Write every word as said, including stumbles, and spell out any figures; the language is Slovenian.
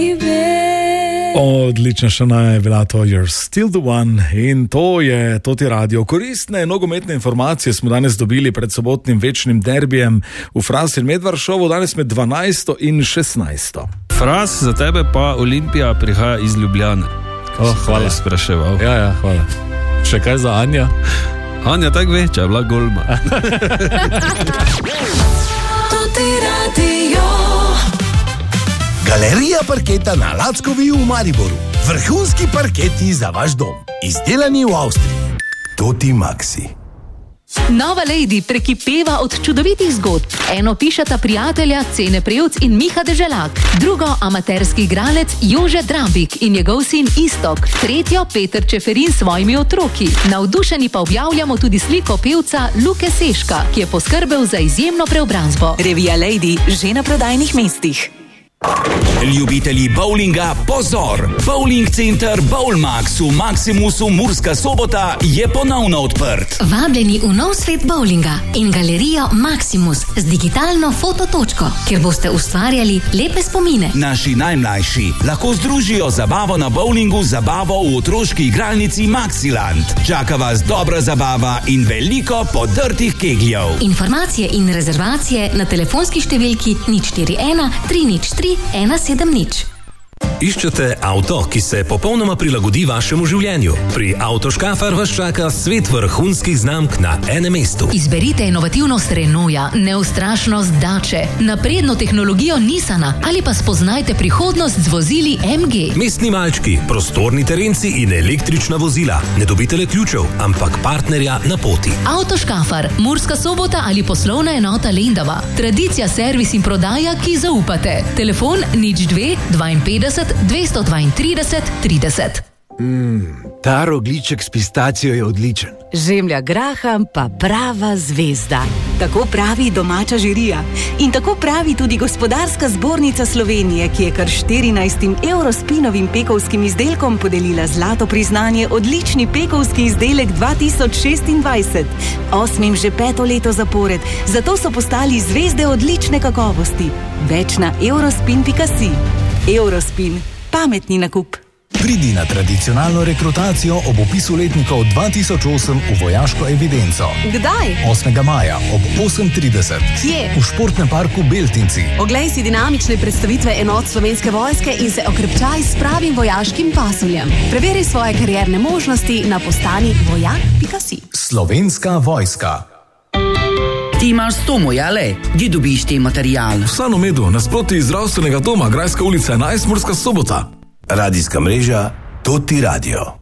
Odlična šana je bila to You're Still the One in to je Toti Radio. Koristne nogometne informacije smo danes dobili pred sobotnim večnim derbijem v Fras in Medvaršovu, danes med dvanajsto in šestnajsto. Fras, za tebe pa Olimpija prihaja iz Ljubljane. Oh, hvala. Spraševal. Ja, ja, hvala. Še kaj za Anja? Anja tak ve, če je bila golma. Toti Radio. Galerija parketa na Lackovi v Mariboru. Vrhunski parketi za vaš dom. Izdelani v Avstriji. Toti Maxi. Nova Lady prekipeva od čudovitih zgodb. Eno pišeta prijatelja Cene Prevc in Miha Deželak, drugo amaterski igralec Jože Drambik in njegov sin Istok, tretjo Peter Čeferin s svojimi otroki. Navdušeni pa objavljamo tudi sliko pevca Luke Seška, ki je poskrbel za izjemno preobrazbo. Revija Lady že na prodajnih mestih. Ljubitelji bowlinga, pozor! Bowling center Bowlmax v Maximusu Murska Sobota je ponovno odprt. Vabljeni v nov svet bowlinga in galerijo Maximus z digitalno fototočko, kjer boste ustvarjali lepe spomine. Naši najmlajši lahko združijo zabavo na bowlingu z zabavo v otroški igralnici Maxiland. Čaka vas dobra zabava in veliko podrtih kegljev. Informacije in rezervacije na telefonski številki nič štiri ena tri nič tri ena sedem nič. Iščete avto, ki se popolnoma prilagodi vašemu življenju? Pri Avtoškafar vas čaka svet vrhunskih znamk na enem mestu. Izberite inovativnost Renaulta, neustrašnost Dače, napredno tehnologijo Nissana ali pa spoznajte prihodnost z vozili em ge. Mestni malčki, prostorni terenci in električna vozila. Ne dobite le ključev, ampak partnerja na poti. Avtoškafar, Murska Sobota ali poslovna enota Lendava. Tradicija, servis in prodaja, ki zaupate. Telefon nič dve dvainpetdeset dvesto dvaintrideset trideset. Mmm, ta rogljiček s pistacijo je odličen. Žemlja graham pa prava zvezda. Tako pravi domača žirija. In tako pravi tudi Gospodarska zbornica Slovenije, ki je kar štirinajstim Eurospinovim pekovskim izdelkom podelila zlato priznanje odlični pekovski izdelek dva tisoč šestindvajset. Osmim že peto leto zapored. Zato so postali zvezde odlične kakovosti. Več na eurospin pika si. Eurospin. Pametni nakup. Pridi na tradicionalno rekrutacijo ob opisu letnikov dva tisoč osem v vojaško evidenco. Kdaj? osmega maja ob osem trideset. Kje? V športnem parku Beltinci. Oglej si dinamične predstavitve enot Slovenske vojske in se okrepčaj s pravim vojaškim pasuljem. Preveri svoje karierne možnosti na postani vojak pika si. Slovenska vojska. Ti imaš sto mojale, gdje dobiš te material? V Sanomedu, nasproti zdravstvenega doma, Grajska ulica enajst, Murska Sobota. Radijska mreža Toti Radio.